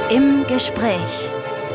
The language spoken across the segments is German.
Im Gespräch.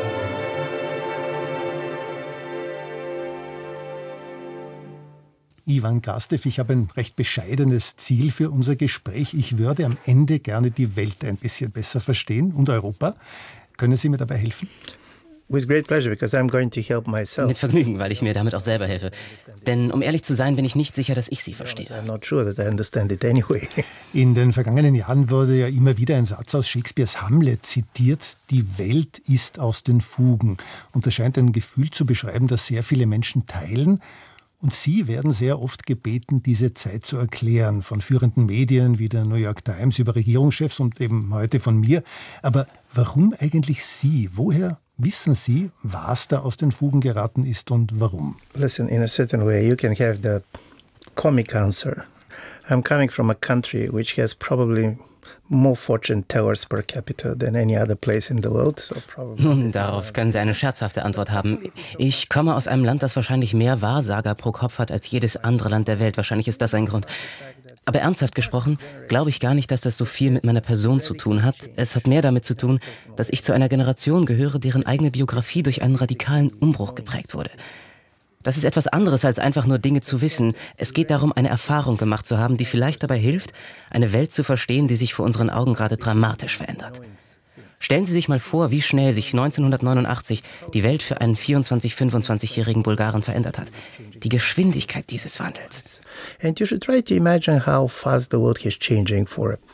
Ivan Krastev, ich habe ein recht bescheidenes Ziel für unser Gespräch. Ich würde am Ende gerne die Welt ein bisschen besser verstehen und Europa. Können Sie mir dabei helfen? With great pleasure, because I'm going to help myself. Mit Vergnügen, weil ich mir damit auch selber helfe. Denn um ehrlich zu sein, bin ich nicht sicher, dass ich Sie verstehe. I'm not sure that I understand it anyway. In den vergangenen Jahren wurde ja immer wieder ein Satz aus Shakespeares Hamlet zitiert: Die Welt ist aus den Fugen. Und das scheint ein Gefühl zu beschreiben, das sehr viele Menschen teilen. Und Sie werden sehr oft gebeten, diese Zeit zu erklären, von führenden Medien wie der New York Times über Regierungschefs und eben heute von mir. Aber warum eigentlich Sie? Woher wissen Sie, was da aus den Fugen geraten ist und warum? Listen, in a certain way, you can have the comic answer. I'm coming from a country which has probably more fortune tellers per capita than any other place in the world. So Nun, darauf können Sie eine scherzhafte Antwort haben. Ich komme aus einem Land, das wahrscheinlich mehr Wahrsager pro Kopf hat als jedes andere Land der Welt. Wahrscheinlich ist das ein Grund. Aber ernsthaft gesprochen, glaube ich gar nicht, dass das so viel mit meiner Person zu tun hat. Es hat mehr damit zu tun, dass ich zu einer Generation gehöre, deren eigene Biografie durch einen radikalen Umbruch geprägt wurde. Das ist etwas anderes, als einfach nur Dinge zu wissen. Es geht darum, eine Erfahrung gemacht zu haben, die vielleicht dabei hilft, eine Welt zu verstehen, die sich vor unseren Augen gerade dramatisch verändert. Stellen Sie sich mal vor, wie schnell sich 1989 die Welt für einen 24-, 25-jährigen Bulgaren verändert hat. Die Geschwindigkeit dieses Wandels. And you should try to imagine how fast the world is changing for a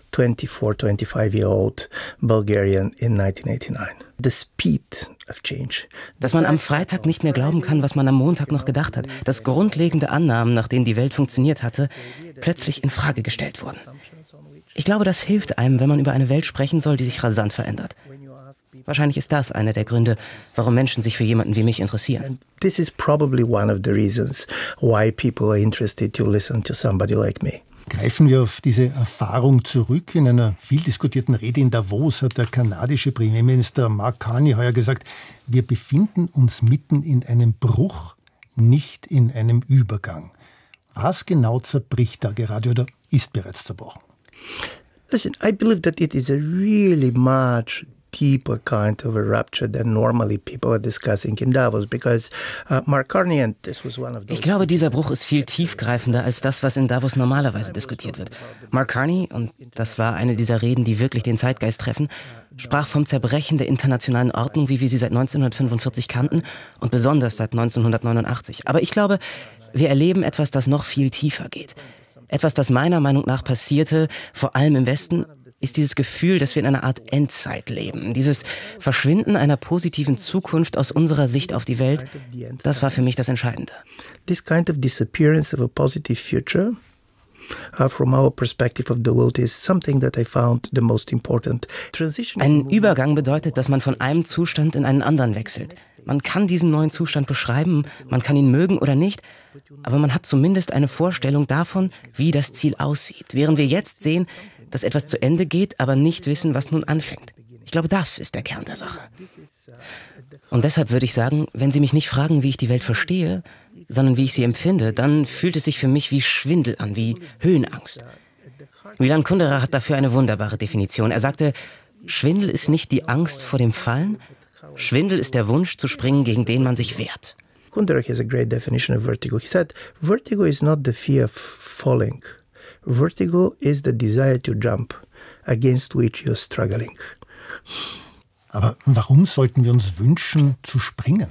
24, 25-year-old Bulgarian in 1989. The speed of change. Dass man am Freitag nicht mehr glauben kann, was man am Montag noch gedacht hat. Dass grundlegende Annahmen, nach denen die Welt funktioniert hatte, plötzlich in Frage gestellt wurden. Ich glaube, das hilft einem, wenn man über eine Welt sprechen soll, die sich rasant verändert. Wahrscheinlich ist das einer der Gründe, warum Menschen sich für jemanden wie mich interessieren. And this is probably one of the reasons why people are interested to listen to somebody like me. Greifen wir auf diese Erfahrung zurück. In einer viel diskutierten Rede in Davos hat der kanadische Premierminister Mark Carney heuer gesagt, wir befinden uns mitten in einem Bruch, nicht in einem Übergang. Was genau zerbricht da gerade oder ist bereits zerbrochen? Listen, I believe that it is a really much deeper kind of a rupture than normally people are discussing in Davos, because Mark Carney, and this was one of those. Ich glaube, dieser Bruch ist viel tiefgreifender als das, was in Davos normalerweise diskutiert wird. Mark Carney, und das war eine dieser Reden, die wirklich den Zeitgeist treffen, sprach vom Zerbrechen der internationalen Ordnung, wie wir sie seit 1945 kannten und besonders seit 1989. Aber ich glaube, wir erleben etwas, das noch viel tiefer geht. Etwas, das meiner Meinung nach passierte, vor allem im Westen, ist dieses Gefühl, dass wir in einer Art Endzeit leben. Dieses Verschwinden einer positiven Zukunft aus unserer Sicht auf die Welt, das war für mich das Entscheidende. This kind of disappearance of a positive future from our perspective of the world is something that I found the most important. Ein Übergang bedeutet, dass man von einem Zustand in einen anderen wechselt. Man kann diesen neuen Zustand beschreiben, man kann ihn mögen oder nicht, aber man hat zumindest eine Vorstellung davon, wie das Ziel aussieht. Während wir jetzt sehen, dass etwas zu Ende geht, aber nicht wissen, was nun anfängt. Ich glaube, das ist der Kern der Sache. Und deshalb würde ich sagen, wenn Sie mich nicht fragen, wie ich die Welt verstehe, sondern wie ich sie empfinde, dann fühlt es sich für mich wie Schwindel an, wie Höhenangst. Milan Kundera hat dafür eine wunderbare Definition. Er sagte, Schwindel ist nicht die Angst vor dem Fallen, Schwindel ist der Wunsch zu springen, gegen den man sich wehrt. Kundera has a great definition of vertigo. He said, vertigo is not the fear of falling. Vertigo is the desire to jump, against which you're struggling. Aber warum sollten wir uns wünschen, zu springen?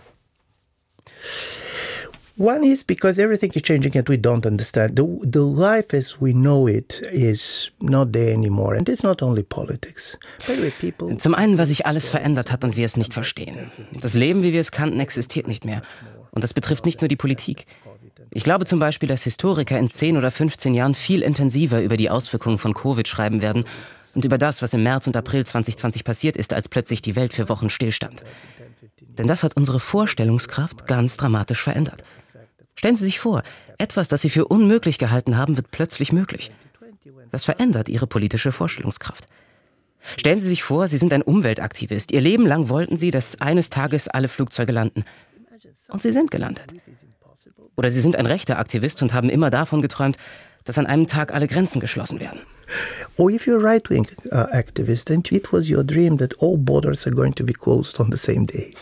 One is because everything is changing and we don't understand. The life as we know it is not there anymore. And it's not only politics. Zum einen, weil sich alles verändert hat und wir es nicht verstehen. Das Leben, wie wir es kannten, existiert nicht mehr. Und das betrifft nicht nur die Politik. Ich glaube zum Beispiel, dass Historiker in 10 oder 15 Jahren viel intensiver über die Auswirkungen von Covid schreiben werden und über das, was im März und April 2020 passiert ist, als plötzlich die Welt für Wochen stillstand. Denn das hat unsere Vorstellungskraft ganz dramatisch verändert. Stellen Sie sich vor, etwas, das Sie für unmöglich gehalten haben, wird plötzlich möglich. Das verändert Ihre politische Vorstellungskraft. Stellen Sie sich vor, Sie sind ein Umweltaktivist. Ihr Leben lang wollten Sie, dass eines Tages alle Flugzeuge landen. Und sie sind gelandet. Oder Sie sind ein rechter Aktivist und haben immer davon geträumt, dass an einem Tag alle Grenzen geschlossen werden. Or if you're a right-wing activist, then it was your dream that all borders are going to be closed on the same day.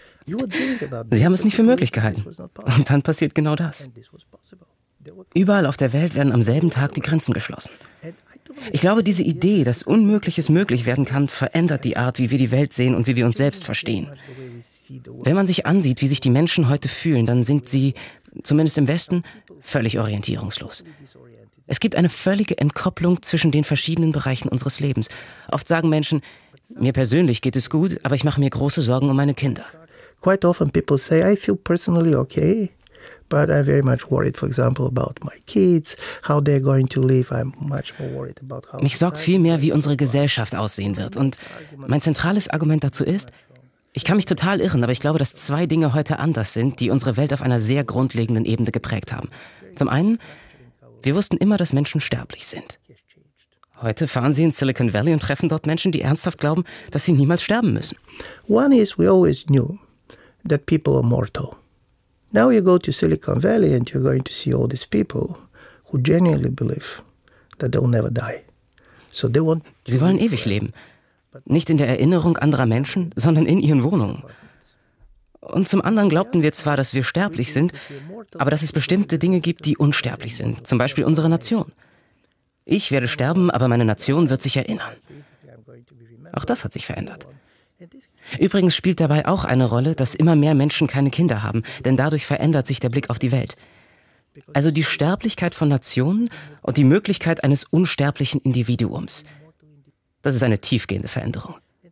Sie haben es nicht für möglich gehalten. Und dann passiert genau das. Überall auf der Welt werden am selben Tag die Grenzen geschlossen. Ich glaube, diese Idee, dass Unmögliches möglich werden kann, verändert die Art, wie wir die Welt sehen und wie wir uns selbst verstehen. Wenn man sich ansieht, wie sich die Menschen heute fühlen, dann sind sie, zumindest im Westen, völlig orientierungslos. Es gibt eine völlige Entkopplung zwischen den verschiedenen Bereichen unseres Lebens. Oft sagen Menschen, mir persönlich geht es gut, aber ich mache mir große Sorgen um meine Kinder. Quite often people say, I feel personally okay, but I'm very much worried, for example, about my kids, how they're going to live. I'm much more worried about how... Mich sorgt vielmehr, wie unsere Gesellschaft aussehen wird. Und mein zentrales Argument dazu ist, ich kann mich total irren, aber ich glaube, dass zwei Dinge heute anders sind, die unsere Welt auf einer sehr grundlegenden Ebene geprägt haben. Zum einen, wir wussten immer, dass Menschen sterblich sind. Heute fahren Sie in Silicon Valley und treffen dort Menschen, die ernsthaft glauben, dass sie niemals sterben müssen. One is, we always knew that people are mortal. Now you go to Silicon Valley and you're going to see all these people who genuinely believe that they'll never die. So they want... Sie wollen ewig leben. Nicht in der Erinnerung anderer Menschen, sondern in ihren Wohnungen. Und zum anderen glaubten wir zwar, dass wir sterblich sind, aber dass es bestimmte Dinge gibt, die unsterblich sind. Zum Beispiel unsere Nation. Ich werde sterben, aber meine Nation wird sich erinnern. Auch das hat sich verändert. Übrigens spielt dabei auch eine Rolle, dass immer mehr Menschen keine Kinder haben, denn dadurch verändert sich der Blick auf die Welt. Also die Sterblichkeit von Nationen und die Möglichkeit eines unsterblichen Individuums. Das ist eine tiefgehende Veränderung.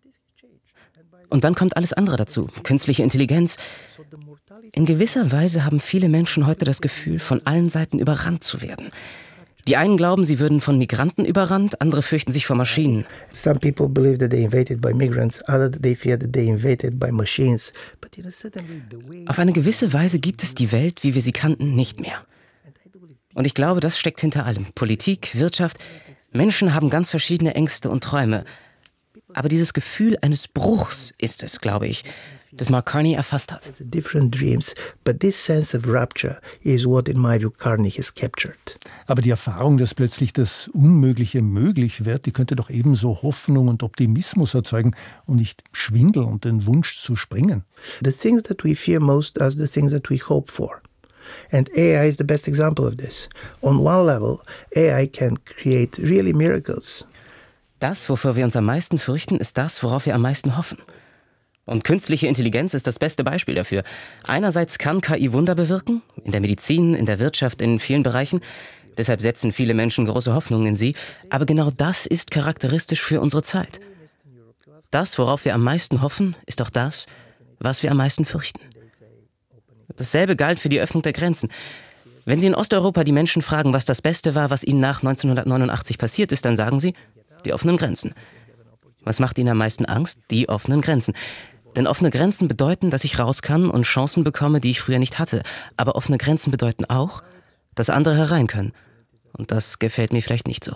Und dann kommt alles andere dazu, künstliche Intelligenz. In gewisser Weise haben viele Menschen heute das Gefühl, von allen Seiten überrannt zu werden. Die einen glauben, sie würden von Migranten überrannt, andere fürchten sich vor Maschinen. Some people believe that they're invaded by migrants, others they fear that they're invaded by machines. But suddenly the way... Auf eine gewisse Weise gibt es die Welt, wie wir sie kannten, nicht mehr. Und ich glaube, das steckt hinter allem. Politik, Wirtschaft. Menschen haben ganz verschiedene Ängste und Träume. Aber dieses Gefühl eines Bruchs ist es, glaube ich, das Mark Carney erfasst hat. Different dreams, but this sense of rupture is what, in my view, Carney has captured. Aber die Erfahrung, dass plötzlich das Unmögliche möglich wird, die könnte doch ebenso Hoffnung und Optimismus erzeugen und nicht Schwindel und den Wunsch zu springen. The things that we fear most are the things that we hope for. And AI is the best example of this. On one level, AI can create really miracles. Das, wovor wir uns am meisten fürchten, ist das, worauf wir am meisten hoffen. Und künstliche Intelligenz ist das beste Beispiel dafür. Einerseits kann KI Wunder bewirken, in der Medizin, in der Wirtschaft, in vielen Bereichen. Deshalb setzen viele Menschen große Hoffnungen in sie. Aber genau das ist charakteristisch für unsere Zeit. Das, worauf wir am meisten hoffen, ist auch das, was wir am meisten fürchten. Dasselbe galt für die Öffnung der Grenzen. Wenn Sie in Osteuropa die Menschen fragen, was das Beste war, was ihnen nach 1989 passiert ist, dann sagen sie, die offenen Grenzen. Was macht ihnen am meisten Angst? Die offenen Grenzen. Denn offene Grenzen bedeuten, dass ich raus kann und Chancen bekomme, die ich früher nicht hatte. Aber offene Grenzen bedeuten auch, dass andere herein können. Und das gefällt mir vielleicht nicht so.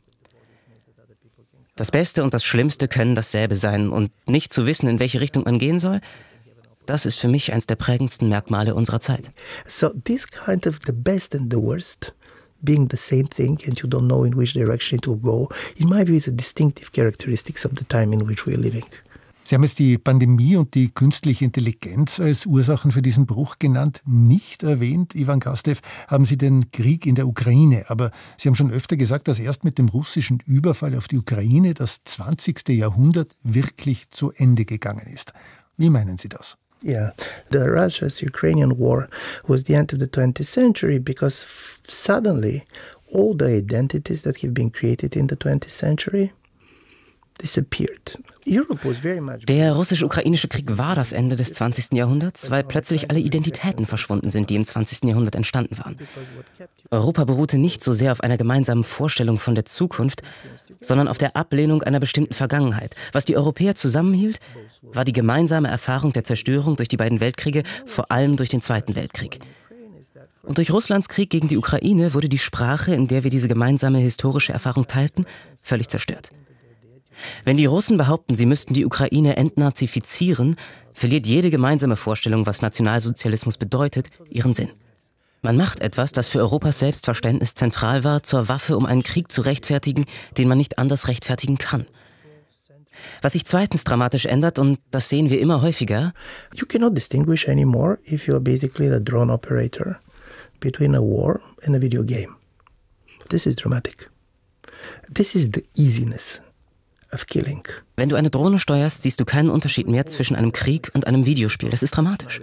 Das Beste und das Schlimmste können dasselbe sein. Und nicht zu wissen, in welche Richtung man gehen soll, das ist für mich eines der prägendsten Merkmale unserer Zeit. So this kind of the best and the worst being the same thing and you don't know in which direction it will go, in my view is a distinctive characteristics of the time in which we are living. Sie haben jetzt die Pandemie und die künstliche Intelligenz als Ursachen für diesen Bruch genannt. Nicht erwähnt, Ivan Krastev, haben Sie den Krieg in der Ukraine. Aber Sie haben schon öfter gesagt, dass erst mit dem russischen Überfall auf die Ukraine das 20. Jahrhundert wirklich zu Ende gegangen ist. Wie meinen Sie das? Yeah, the Russia-Ukrainian war was the end of the 20th century because suddenly all the identities that have been created in the 20th century disappeared. Europe was very much... Der russisch-ukrainische Krieg war das Ende des 20. Jahrhunderts, weil plötzlich alle Identitäten verschwunden sind, die im 20. Jahrhundert entstanden waren. Europa beruhte nicht so sehr auf einer gemeinsamen Vorstellung von der Zukunft, sondern auf der Ablehnung einer bestimmten Vergangenheit. Was die Europäer zusammenhielt, war die gemeinsame Erfahrung der Zerstörung durch die beiden Weltkriege, vor allem durch den Zweiten Weltkrieg. Und durch Russlands Krieg gegen die Ukraine wurde die Sprache, in der wir diese gemeinsame historische Erfahrung teilten, völlig zerstört. Wenn die Russen behaupten, sie müssten die Ukraine entnazifizieren, verliert jede gemeinsame Vorstellung, was Nationalsozialismus bedeutet, ihren Sinn. Man macht etwas, das für Europas Selbstverständnis zentral war, zur Waffe, um einen Krieg zu rechtfertigen, den man nicht anders rechtfertigen kann. Was sich zweitens dramatisch ändert, und das sehen wir immer häufiger, You cannot distinguish anymore if you are basically a drone operator between a war and a video game. This is dramatic. This is the easiness of killing. Wenn du eine Drohne steuerst, siehst du keinen Unterschied mehr zwischen einem Krieg und einem Videospiel. Das ist dramatisch.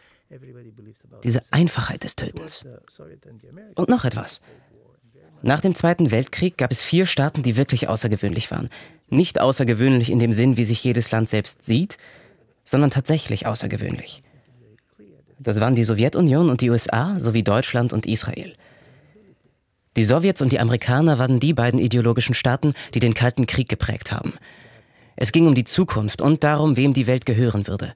Diese Einfachheit des Tötens. Und noch etwas. Nach dem Zweiten Weltkrieg gab es 4 Staaten, die wirklich außergewöhnlich waren. Nicht außergewöhnlich in dem Sinn, wie sich jedes Land selbst sieht, sondern tatsächlich außergewöhnlich. Das waren die Sowjetunion und die USA sowie Deutschland und Israel. Die Sowjets und die Amerikaner waren die beiden ideologischen Staaten, die den Kalten Krieg geprägt haben. Es ging um die Zukunft und darum, wem die Welt gehören würde.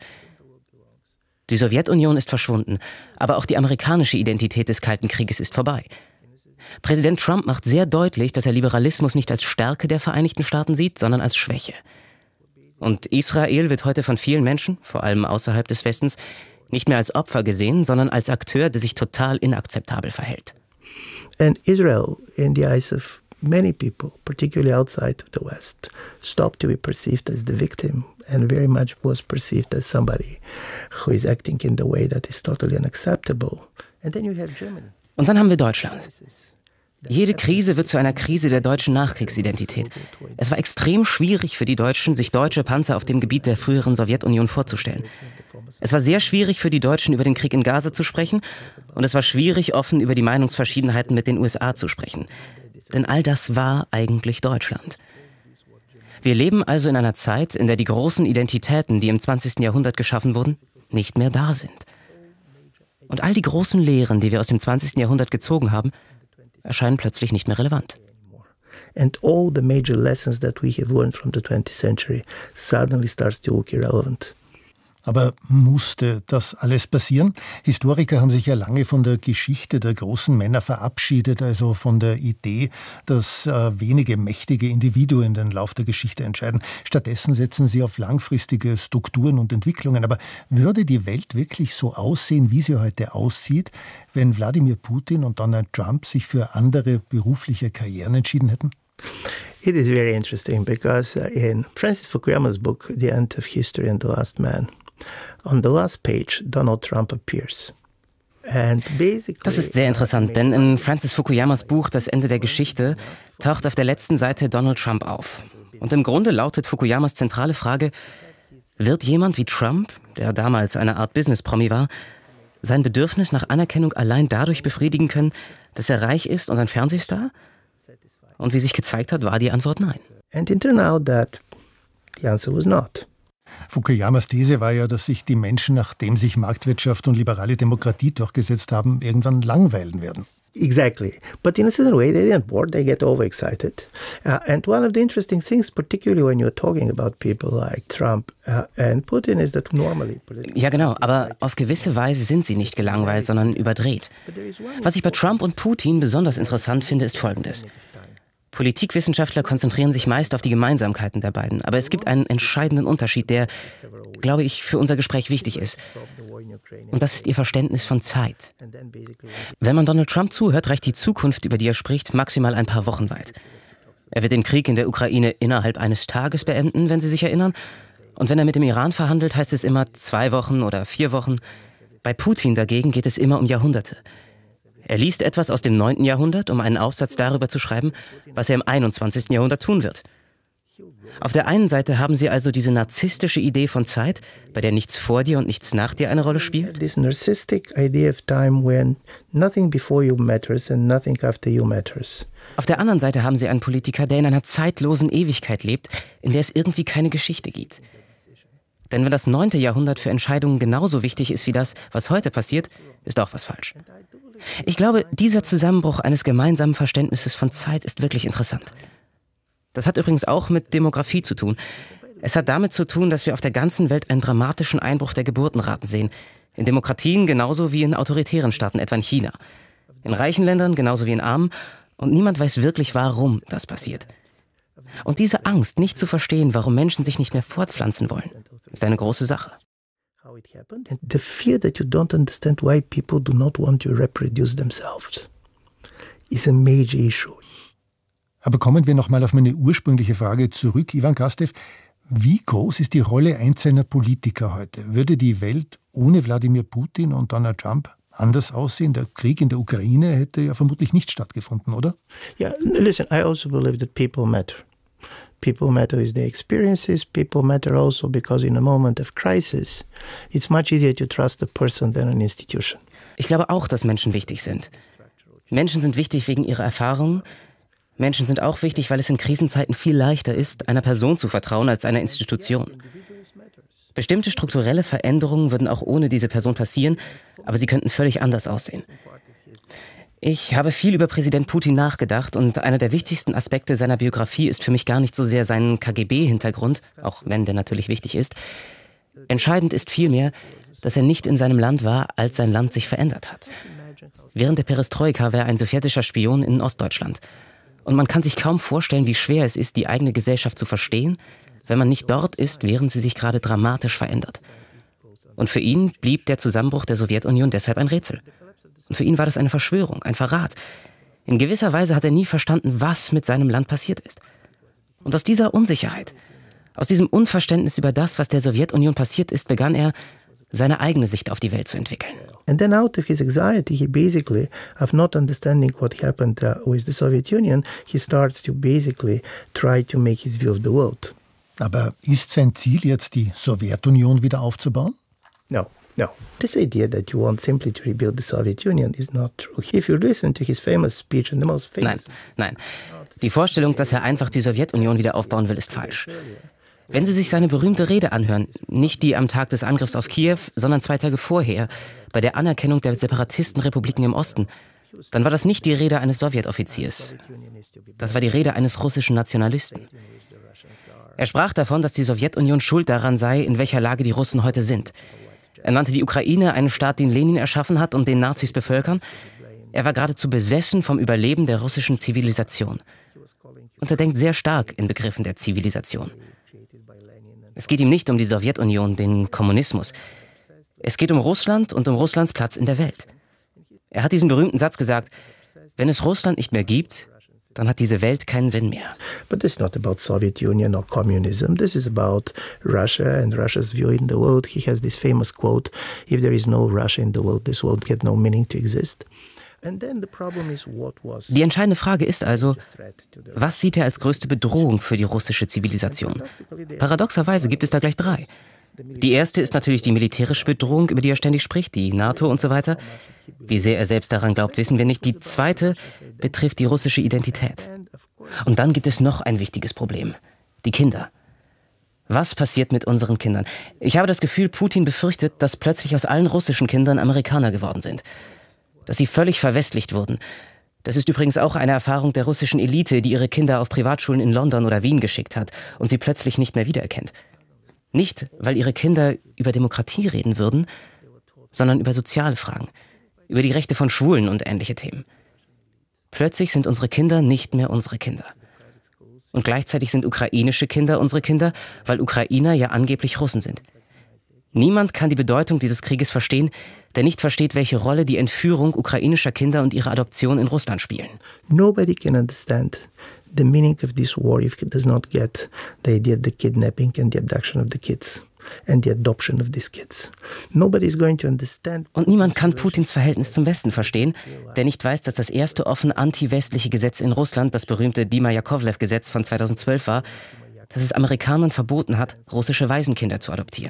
Die Sowjetunion ist verschwunden, aber auch die amerikanische Identität des Kalten Krieges ist vorbei. Präsident Trump macht sehr deutlich, dass er Liberalismus nicht als Stärke der Vereinigten Staaten sieht, sondern als Schwäche. Und Israel wird heute von vielen Menschen, vor allem außerhalb des Westens, nicht mehr als Opfer gesehen, sondern als Akteur, der sich total inakzeptabel verhält. And Israel, in the eyes of many people, particularly outside of the West, stopped to be perceived as the victim and very much was perceived as somebody who is acting in the way that is totally unacceptable. And then you have Germany. Und dann haben wir Deutschland. Jede Krise wird zu einer Krise der deutschen Nachkriegsidentität. Es war extrem schwierig für die Deutschen, sich deutsche Panzer auf dem Gebiet der früheren Sowjetunion vorzustellen. Es war sehr schwierig für die Deutschen, über den Krieg in Gaza zu sprechen, und es war schwierig, offen über die Meinungsverschiedenheiten mit den USA zu sprechen. Denn all das war eigentlich Deutschland. Wir leben also in einer Zeit, in der die großen Identitäten, die im 20. Jahrhundert geschaffen wurden, nicht mehr da sind. Und all die großen Lehren, die wir aus dem 20. Jahrhundert gezogen haben, erscheinen plötzlich nicht mehr relevant. And all the major lessons that we have learned from the 20th century suddenly starts to look irrelevant. Aber musste das alles passieren? Historiker haben sich ja lange von der Geschichte der großen Männer verabschiedet, also von der Idee, dass wenige mächtige Individuen den Lauf der Geschichte entscheiden. Stattdessen setzen sie auf langfristige Strukturen und Entwicklungen. Aber würde die Welt wirklich so aussehen, wie sie heute aussieht, wenn Wladimir Putin und Donald Trump sich für andere berufliche Karrieren entschieden hätten? It is very interesting because in Francis Fukuyama's book, The End of History and the Last Man, on the last page, Donald Trump appears. Das ist sehr interessant, denn in Francis Fukuyamas Buch Das Ende der Geschichte taucht auf der letzten Seite Donald Trump auf. Und im Grunde lautet Fukuyamas zentrale Frage: Wird jemand wie Trump, der damals eine Art Business-Promi war, sein Bedürfnis nach Anerkennung allein dadurch befriedigen können, dass er reich ist und ein Fernsehstar? Und wie sich gezeigt hat, war die Antwort nein. And it turned out that the answer was not. Fukuyamas These war ja, dass sich die Menschen, nachdem sich Marktwirtschaft und liberale Demokratie durchgesetzt haben, irgendwann langweilen werden. Exactly. But in a certain way, they didn't bored, they get overexcited. And one of the interesting things, particularly when you're talking about people like Trump and Putin, is that normally... Ja genau, aber auf gewisse Weise sind sie nicht gelangweilt, sondern überdreht. Was ich bei Trump und Putin besonders interessant finde, ist Folgendes. Politikwissenschaftler konzentrieren sich meist auf die Gemeinsamkeiten der beiden, aber es gibt einen entscheidenden Unterschied, der, glaube ich, für unser Gespräch wichtig ist. Und das ist ihr Verständnis von Zeit. Wenn man Donald Trump zuhört, reicht die Zukunft, über die er spricht, maximal ein paar Wochen weit. Er wird den Krieg in der Ukraine innerhalb eines Tages beenden, wenn Sie sich erinnern. Und wenn er mit dem Iran verhandelt, heißt es immer 2 Wochen oder 4 Wochen. Bei Putin dagegen geht es immer um Jahrhunderte. Er liest etwas aus dem 9. Jahrhundert, um einen Aufsatz darüber zu schreiben, was er im 21. Jahrhundert tun wird. Auf der einen Seite haben Sie also diese narzisstische Idee von Zeit, bei der nichts vor dir und nichts nach dir eine Rolle spielt. This narcissistic idea of time when nothing before you matters and nothing after you matters. Auf der anderen Seite haben Sie einen Politiker, der in einer zeitlosen Ewigkeit lebt, in der es irgendwie keine Geschichte gibt. Denn wenn das 9. Jahrhundert für Entscheidungen genauso wichtig ist wie das, was heute passiert, ist auch was falsch. Ich glaube, dieser Zusammenbruch eines gemeinsamen Verständnisses von Zeit ist wirklich interessant. Das hat übrigens auch mit Demografie zu tun. Es hat damit zu tun, dass wir auf der ganzen Welt einen dramatischen Einbruch der Geburtenraten sehen. In Demokratien genauso wie in autoritären Staaten, etwa in China. In reichen Ländern genauso wie in armen. Und niemand weiß wirklich, warum das passiert. Und diese Angst, nicht zu verstehen, warum Menschen sich nicht mehr fortpflanzen wollen, ist eine große Sache. how it happened, and the fear that you don't understand why people do not want to reproduce themselves is a major issue. Aber kommen wir nochmal auf meine ursprüngliche Frage zurück, Ivan Krastev. Wie groß ist die Rolle einzelner Politiker heute? Würde die Welt ohne Wladimir Putin und Donald Trump anders aussehen? Der Krieg in der Ukraine hätte ja vermutlich nicht stattgefunden, oder? Yeah, listen, I also believe that people matter. People matter with their experiences. People matter also because in a moment of crisis, it's much easier to trust a person than an institution. Ich glaube auch, dass Menschen wichtig sind. Menschen sind wichtig wegen ihrer Erfahrungen. Menschen sind auch wichtig, weil es in Krisenzeiten viel leichter ist, einer Person zu vertrauen als einer Institution. Bestimmte strukturelle Veränderungen würden auch ohne diese Person passieren, aber sie könnten völlig anders aussehen. Ich habe viel über Präsident Putin nachgedacht und einer der wichtigsten Aspekte seiner Biografie ist für mich gar nicht so sehr sein KGB-Hintergrund, auch wenn der natürlich wichtig ist. Entscheidend ist vielmehr, dass er nicht in seinem Land war, als sein Land sich verändert hat. Während der Perestroika war er ein sowjetischer Spion in Ostdeutschland. Und man kann sich kaum vorstellen, wie schwer es ist, die eigene Gesellschaft zu verstehen, wenn man nicht dort ist, während sie sich gerade dramatisch verändert. Und für ihn blieb der Zusammenbruch der Sowjetunion deshalb ein Rätsel. Und für ihn war das eine Verschwörung, ein Verrat. In gewisser Weise hat er nie verstanden, was mit seinem Land passiert ist. Und aus dieser Unsicherheit, aus diesem Unverständnis über das, was der Sowjetunion passiert ist, begann er, seine eigene Sicht auf die Welt zu entwickeln. And then out of his anxiety, he basically, of not understanding what happened with the Soviet Union, he starts to basically try to make his view of the world. Aber ist sein Ziel jetzt, die Sowjetunion wieder aufzubauen? No. This idea that you want simply to rebuild the Soviet Union is not true. If you listen to his famous speech and the most famous... Nein. Die Vorstellung, dass er einfach die Sowjetunion wieder aufbauen will, ist falsch. Wenn Sie sich seine berühmte Rede anhören, nicht die am Tag des Angriffs auf Kiew, sondern 2 Tage vorher, bei der Anerkennung der Separatistenrepubliken im Osten, dann war das nicht die Rede eines Sowjetoffiziers. Das war die Rede eines russischen Nationalisten. Er sprach davon, dass die Sowjetunion schuld daran sei, in welcher Lage die Russen heute sind. Er nannte die Ukraine einen Staat, den Lenin erschaffen hat und den Nazis bevölkern. Er war geradezu besessen vom Überleben der russischen Zivilisation. Und er denkt sehr stark in Begriffen der Zivilisation. Es geht ihm nicht um die Sowjetunion, den Kommunismus. Es geht um Russland und um Russlands Platz in der Welt. Er hat diesen berühmten Satz gesagt: Wenn es Russland nicht mehr gibt, dann hat diese Welt keinen Sinn mehr. But this is not about Soviet Union or communism. This is about Russia and Russia's view in the world. He has this famous quote: "If there is no Russia in the world, this world has no meaning to exist." Die entscheidende Frage ist also, was sieht er als größte Bedrohung für die russische Zivilisation? Paradoxerweise gibt es da gleich 3. Die erste ist natürlich die militärische Bedrohung, über die er ständig spricht, die NATO und so weiter. Wie sehr er selbst daran glaubt, wissen wir nicht. Die zweite betrifft die russische Identität. Und dann gibt es noch ein wichtiges Problem: die Kinder. Was passiert mit unseren Kindern? Ich habe das Gefühl, Putin befürchtet, dass plötzlich aus allen russischen Kindern Amerikaner geworden sind. Dass sie völlig verwestlicht wurden. Das ist übrigens auch eine Erfahrung der russischen Elite, die ihre Kinder auf Privatschulen in London oder Wien geschickt hat und sie plötzlich nicht mehr wiedererkennt. Nicht, weil ihre Kinder über Demokratie reden würden, sondern über soziale Fragen, über die Rechte von Schwulen und ähnliche Themen. Plötzlich sind unsere Kinder nicht mehr unsere Kinder. Und gleichzeitig sind ukrainische Kinder unsere Kinder, weil Ukrainer ja angeblich Russen sind. Niemand kann die Bedeutung dieses Krieges verstehen, der nicht versteht, welche Rolle die Entführung ukrainischer Kinder und ihre Adoption in Russland spielen. Nobody can understand the meaning of this war if it does not get the idea of the kidnapping and the abduction of the kids and the adoption of these kids. Nobody is going to understand. Und niemand kann Putins Verhältnis zum Westen verstehen, der nicht weiß, dass das erste offen anti-westliche Gesetz in Russland, das berühmte Dima-Jakovlev-Gesetz von 2012 war, das es Amerikanern verboten hat, russische Waisenkinder zu adoptieren.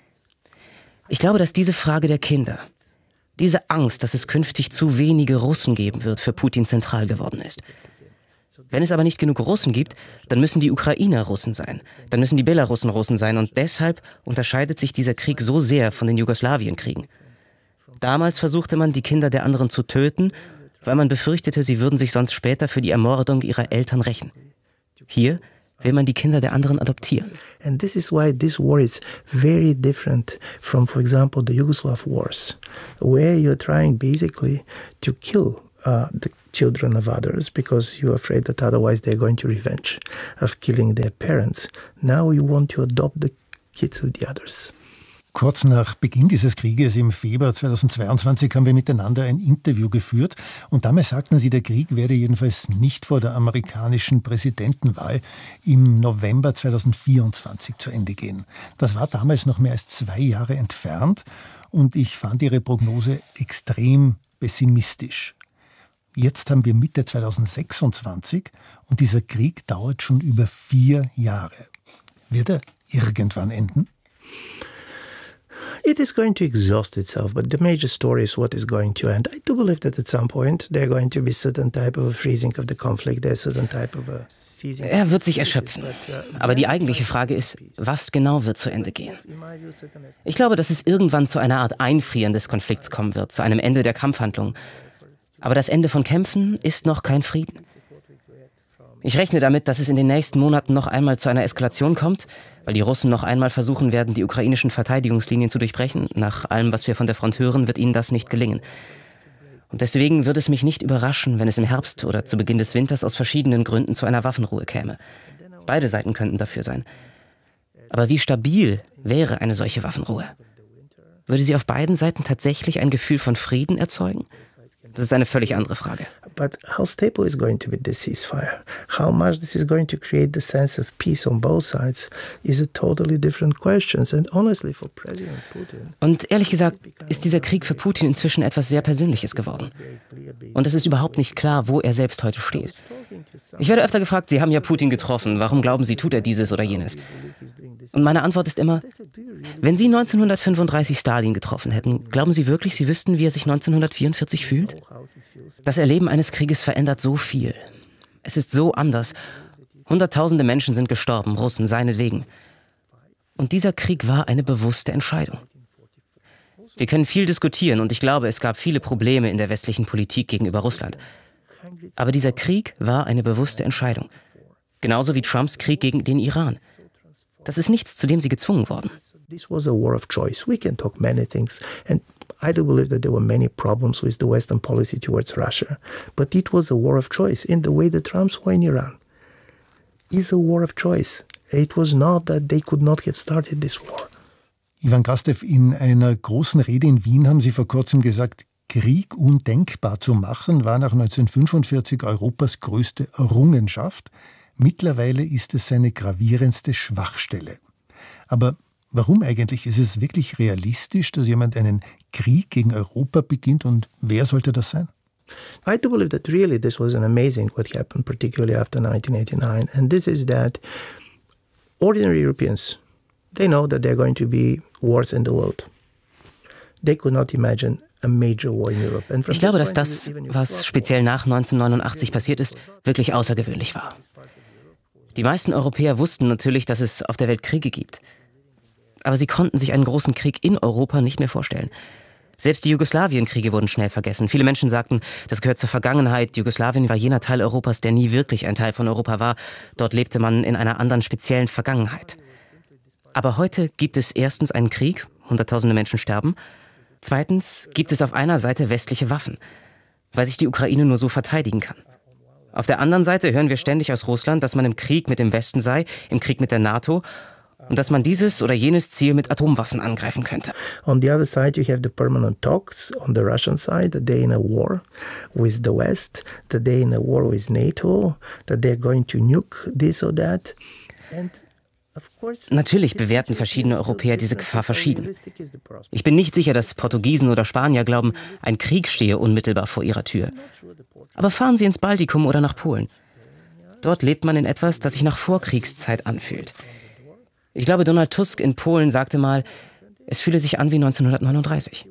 Ich glaube, dass diese Frage der Kinder, diese Angst, dass es künftig zu wenige Russen geben wird, für Putin zentral geworden ist. Wenn es aber nicht genug Russen gibt, dann müssen die Ukrainer Russen sein, dann müssen die Belarussen Russen sein und deshalb unterscheidet sich dieser Krieg so sehr von den Jugoslawienkriegen. Damals versuchte man, die Kinder der anderen zu töten, weil man befürchtete, sie würden sich sonst später für die Ermordung ihrer Eltern rächen. Hier will man die Kinder der anderen adoptieren. And this is why this war is very different from, for example, the Yugoslav wars, where you're trying basically to kill the children of others because you're afraid that otherwise they're going to revenge of killing their parents. Now you want to adopt the kids of the others. Kurz nach Beginn dieses Krieges im Februar 2022 haben wir miteinander ein Interview geführt und damals sagten Sie, der Krieg werde jedenfalls nicht vor der amerikanischen Präsidentenwahl im November 2024 zu Ende gehen. Das war damals noch mehr als 2 Jahre entfernt und ich fand Ihre Prognose extrem pessimistisch. Jetzt haben wir Mitte 2026 und dieser Krieg dauert schon über 4 Jahre. Wird er irgendwann enden? It is going to exhaust itself, but the major story is what is going to end. I do believe that at some point there are going to be certain type of a freezing of the conflict, there's certain type of a ceasing. Er wird sich erschöpfen. Aber die eigentliche Frage ist, was genau wird zu Ende gehen? Ich glaube, dass es irgendwann zu einer Art Einfrieren des Konflikts kommen wird, zu einem Ende der Kampfhandlungen. Aber das Ende von Kämpfen ist noch kein Frieden. Ich rechne damit, dass es in den nächsten Monaten noch einmal zu einer Eskalation kommt, weil die Russen noch einmal versuchen werden, die ukrainischen Verteidigungslinien zu durchbrechen. Nach allem, was wir von der Front hören, wird ihnen das nicht gelingen. Und deswegen würde es mich nicht überraschen, wenn es im Herbst oder zu Beginn des Winters aus verschiedenen Gründen zu einer Waffenruhe käme. Beide Seiten könnten dafür sein. Aber wie stabil wäre eine solche Waffenruhe? Würde sie auf beiden Seiten tatsächlich ein Gefühl von Frieden erzeugen? Das ist eine völlig andere Frage. But how stable is going to be this ceasefire? How much this is going to create the sense of peace on both sides is a totally different question. And honestly, for President Putin. Und ehrlich gesagt ist dieser Krieg für Putin inzwischen etwas sehr Persönliches geworden. Und es ist überhaupt nicht klar, wo er selbst heute steht. Ich werde öfter gefragt, Sie haben ja Putin getroffen, warum glauben Sie, tut er dieses oder jenes? Und meine Antwort ist immer, wenn Sie 1935 Stalin getroffen hätten, glauben Sie wirklich, Sie wüssten, wie er sich 1944 fühlt? Das Erleben eines Krieges verändert so viel. Es ist so anders. Hunderttausende Menschen sind gestorben, Russen seinetwegen. Und dieser Krieg war eine bewusste Entscheidung. Wir können viel diskutieren und ich glaube, es gab viele Probleme in der westlichen Politik gegenüber Russland. Aber dieser Krieg war eine bewusste Entscheidung. Genauso wie Trumps Krieg gegen den Iran. Das ist nichts, zu dem sie gezwungen wurden. This was a war of choice. We can talk many things. And I do believe that there were many problems with the Western policy towards Russia. But it was a war of choice in the way the Trumps were in Iran. It's a war of choice. It was not that they could not have started this war. Ivan Krastev, in einer großen Rede in Wien haben Sie vor kurzem gesagt, Krieg undenkbar zu machen, war nach 1945 Europas größte Errungenschaft. Mittlerweile ist es seine gravierendste Schwachstelle. Aber warum eigentlich? Ist es wirklich realistisch, dass jemand einen Krieg gegen Europa beginnt und wer sollte das sein? I do believe that really this was an amazing what happened, particularly after 1989. And this is that ordinary Europeans, they know that there are going to be wars in the world. They could not imagine a major war in Europe. Ich glaube, dass das, was speziell nach 1989 passiert ist, wirklich außergewöhnlich war. Die meisten Europäer wussten natürlich, dass es auf der Welt Kriege gibt. Aber sie konnten sich einen großen Krieg in Europa nicht mehr vorstellen. Selbst die Jugoslawienkriege wurden schnell vergessen. Viele Menschen sagten, das gehört zur Vergangenheit. Jugoslawien war jener Teil Europas, der nie wirklich ein Teil von Europa war. Dort lebte man in einer anderen speziellen Vergangenheit. Aber heute gibt es erstens einen Krieg, Hunderttausende Menschen sterben. Zweitens gibt es auf einer Seite westliche Waffen, weil sich die Ukraine nur so verteidigen kann. Auf der anderen Seite hören wir ständig aus Russland, dass man im Krieg mit dem Westen sei, im Krieg mit der NATO und dass man dieses oder jenes Ziel mit Atomwaffen angreifen könnte. On the other side, you have the permanent talks on the Russian side that they're in a war with the West, that they're in a war with NATO, that they're going to nuke this or that. And natürlich bewerten verschiedene Europäer diese Gefahr verschieden. Ich bin nicht sicher, dass Portugiesen oder Spanier glauben, ein Krieg stehe unmittelbar vor ihrer Tür. Aber fahren Sie ins Baltikum oder nach Polen. Dort lebt man in etwas, das sich nach Vorkriegszeit anfühlt. Ich glaube, Donald Tusk in Polen sagte mal, es fühle sich an wie 1939.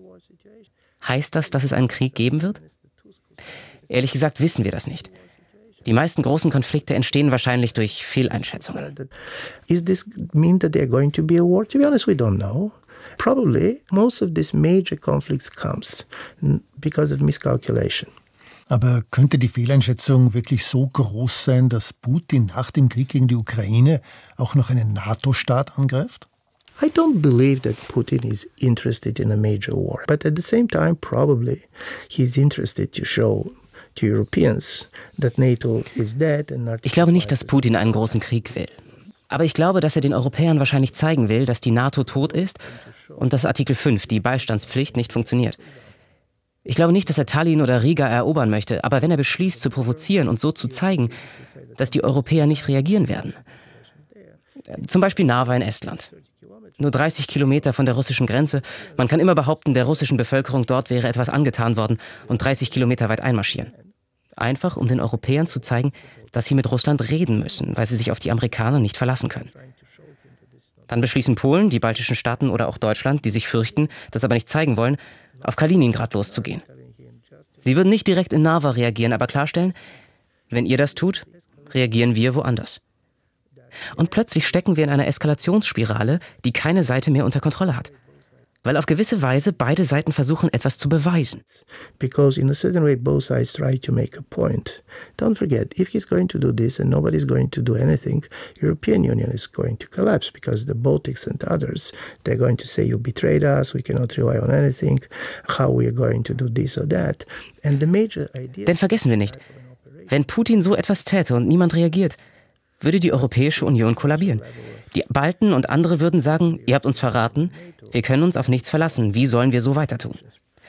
Heißt das, dass es einen Krieg geben wird? Ehrlich gesagt wissen wir das nicht. Die meisten großen Konflikte entstehen wahrscheinlich durch Fehleinschätzungen. Is this mean that there's going to be a war? To be honest, we don't know. Probably most of these major conflicts comes because of miscalculation. Aber könnte die Fehleinschätzung wirklich so groß sein, dass Putin nach dem Krieg gegen die Ukraine auch noch einen NATO-Staat angreift? I don't believe that Putin is interested in a major war. But at the same time, probably he's interested to show to Europeans that NATO is dead and not. Ich glaube nicht, dass Putin einen großen Krieg will. Aber ich glaube, dass er den Europäern wahrscheinlich zeigen will, dass die NATO tot ist und dass Artikel 5, die Beistandspflicht, nicht funktioniert. Ich glaube nicht, dass er Tallinn oder Riga erobern möchte, aber wenn er beschließt, zu provozieren und so zu zeigen, dass die Europäer nicht reagieren werden. Zum Beispiel Narva in Estland. Nur 30 Kilometer von der russischen Grenze. Man kann immer behaupten, der russischen Bevölkerung dort wäre etwas angetan worden und 30 Kilometer weit einmarschieren. Einfach, um den Europäern zu zeigen, dass sie mit Russland reden müssen, weil sie sich auf die Amerikaner nicht verlassen können. Dann beschließen Polen, die baltischen Staaten oder auch Deutschland, die sich fürchten, das aber nicht zeigen wollen, auf Kaliningrad loszugehen. Sie würden nicht direkt in Narva reagieren, aber klarstellen, wenn ihr das tut, reagieren wir woanders. Und plötzlich stecken wir in einer Eskalationsspirale, die keine Seite mehr unter Kontrolle hat. Weil auf gewisse Weise beide Seiten versuchen, etwas zu beweisen. Because in a certain way both sides try to make a point. Don't forget, if he's going to do this and nobody's going to do anything, European Union is going to collapse because the Baltics and others, they're going to say you betrayed us, we cannot rely on anything, how we are going to do this or that. And the major idea. Denn vergessen wir nicht, wenn Putin so etwas täte und niemand reagiert, würde die Europäische Union kollabieren. Die Balten und andere würden sagen, ihr habt uns verraten, wir können uns auf nichts verlassen, wie sollen wir so weiter tun?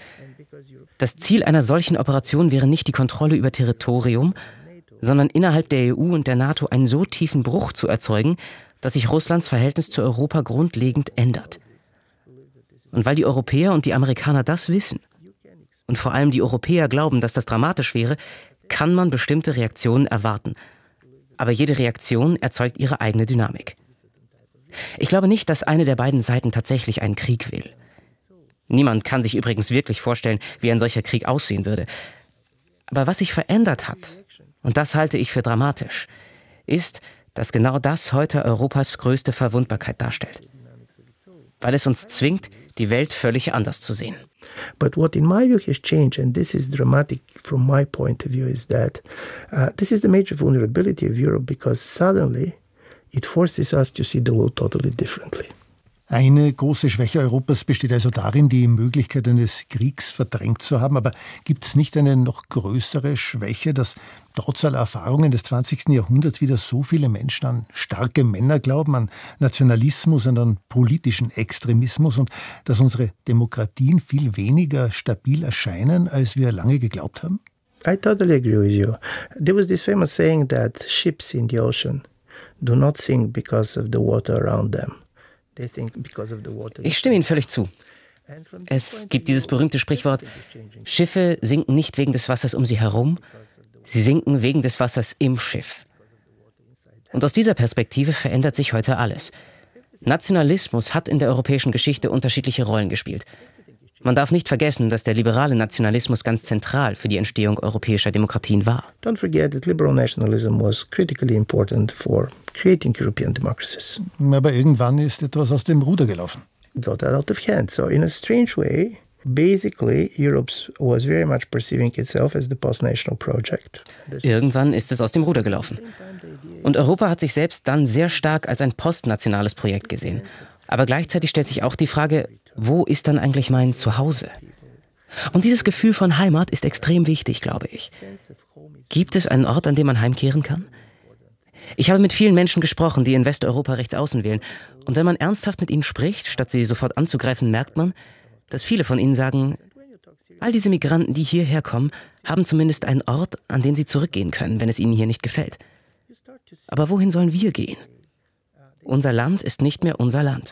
Das Ziel einer solchen Operation wäre nicht die Kontrolle über Territorium, sondern innerhalb der EU und der NATO einen so tiefen Bruch zu erzeugen, dass sich Russlands Verhältnis zu Europa grundlegend ändert. Und weil die Europäer und die Amerikaner das wissen und vor allem die Europäer glauben, dass das dramatisch wäre, kann man bestimmte Reaktionen erwarten. Aber jede Reaktion erzeugt ihre eigene Dynamik. Ich glaube nicht, dass eine der beiden Seiten tatsächlich einen Krieg will. Niemand kann sich übrigens wirklich vorstellen, wie ein solcher Krieg aussehen würde. Aber was sich verändert hat, und das halte ich für dramatisch, ist, dass genau das heute Europas größte Verwundbarkeit darstellt. Weil es uns zwingt, die Welt völlig anders zu sehen. But what in my view has changed, and this is dramatic from my point of view, is that this is the major vulnerability of Europe because suddenly it forces us to see the world totally differently. Eine große Schwäche Europas besteht also darin, die Möglichkeit eines Kriegs verdrängt zu haben. Aber gibt es nicht eine noch größere Schwäche, dass trotz aller Erfahrungen des 20. Jahrhunderts wieder so viele Menschen an starke Männer glauben, an Nationalismus und an politischen Extremismus und dass unsere Demokratien viel weniger stabil erscheinen, als wir lange geglaubt haben? I totally agree with you. There was this famous saying that ships in the ocean do not sink because of the water around them. Ich stimme Ihnen völlig zu. Es gibt dieses berühmte Sprichwort, Schiffe sinken nicht wegen des Wassers um sie herum, sie sinken wegen des Wassers im Schiff. Und aus dieser Perspektive verändert sich heute alles. Nationalismus hat in der europäischen Geschichte unterschiedliche Rollen gespielt. Man darf nicht vergessen, dass der liberale Nationalismus ganz zentral für die Entstehung europäischer Demokratien war. Don't forget that liberal nationalism was critically important for creating European democracies. Aber irgendwann ist etwas aus dem Ruder gelaufen. Got out of hand. So in a strange way, basically Europe was very much perceiving itself as the post-national project. Irgendwann ist es aus dem Ruder gelaufen. Und Europa hat sich selbst dann sehr stark als ein postnationales Projekt gesehen. Aber gleichzeitig stellt sich auch die Frage, wo ist dann eigentlich mein Zuhause? Und dieses Gefühl von Heimat ist extrem wichtig, glaube ich. Gibt es einen Ort, an dem man heimkehren kann? Ich habe mit vielen Menschen gesprochen, die in Westeuropa rechtsaußen wählen. Und wenn man ernsthaft mit ihnen spricht, statt sie sofort anzugreifen, merkt man, dass viele von ihnen sagen, all diese Migranten, die hierher kommen, haben zumindest einen Ort, an den sie zurückgehen können, wenn es ihnen hier nicht gefällt. Aber wohin sollen wir gehen? Unser Land ist nicht mehr unser Land.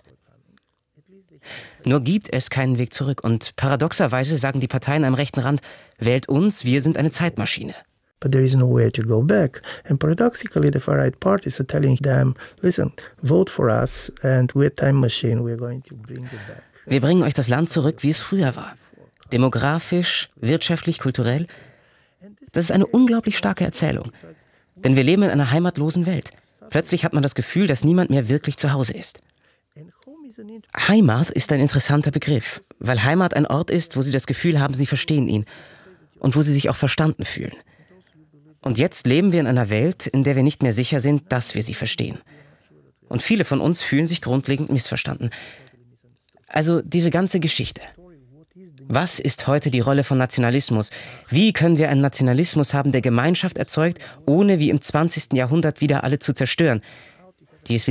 Nur gibt es keinen Weg zurück. Und paradoxerweise sagen die Parteien am rechten Rand, wählt uns, wir sind eine Zeitmaschine. But there is nowhere to go back. And paradoxically, the far-right parties are telling them, listen, vote for us and we're a time machine, we're going to bring you back. Wir bringen euch das Land zurück, wie es früher war. Demografisch, wirtschaftlich, kulturell. Das ist eine unglaublich starke Erzählung. Denn wir leben in einer heimatlosen Welt. Plötzlich hat man das Gefühl, dass niemand mehr wirklich zu Hause ist. Heimat ist ein interessanter Begriff, weil Heimat ein Ort ist, wo Sie das Gefühl haben, Sie verstehen ihn und wo Sie sich auch verstanden fühlen. Und jetzt leben wir in einer Welt, in der wir nicht mehr sicher sind, dass wir sie verstehen. Und viele von uns fühlen sich grundlegend missverstanden. Also diese ganze Geschichte. Was ist heute die Rolle von Nationalismus? Wie können wir einen Nationalismus haben, der Gemeinschaft erzeugt, ohne wie im 20. Jahrhundert wieder alle zu zerstören, die es